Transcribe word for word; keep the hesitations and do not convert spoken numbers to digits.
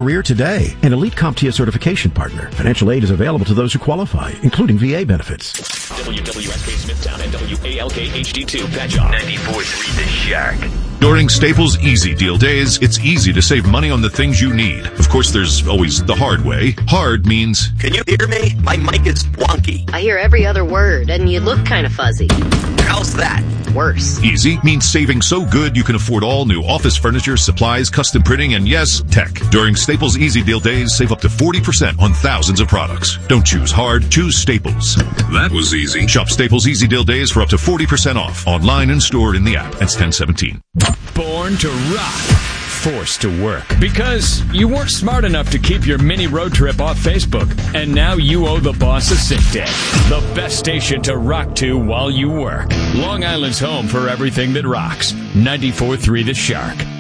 career today. An elite CompTIA certification partner. Financial aid is available to those who qualify, including V A benefits. W W S K Smithtown and W A L K H D two Patchogue. ninety-four point three The Shack. During Staples Easy Deal Days, it's easy to save money on the things you need. Of course, there's always the hard way. Hard means... Can you hear me? My mic is wonky. I hear every other word, and you look kind of fuzzy. How's that? Worse. Easy means saving so good you can afford all new office furniture, supplies, custom printing, and yes, tech. During Staples Easy Deal Days, save up to forty percent on thousands of products. Don't choose hard, choose Staples. That was easy. Shop Staples Easy Deal Days for up to forty percent off. Online and stored in the app. That's ten seventeen. Born to rock. Forced to work. Because you weren't smart enough to keep your mini road trip off Facebook. And now you owe the boss a sick day. The best station to rock to while you work. Long Island's home for everything that rocks. ninety-four point three The Shark.